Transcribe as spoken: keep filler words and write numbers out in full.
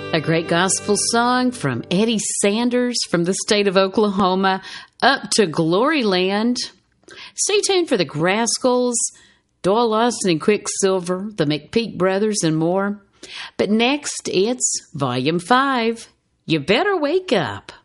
A great gospel song from Eddie Sanders from the state of Oklahoma, Up to Glory Land. Stay tuned for the Grascals, Doyle Lawson and Quicksilver, the McPeak Brothers, and more. But next, it's Volume five. You Better Wake Up.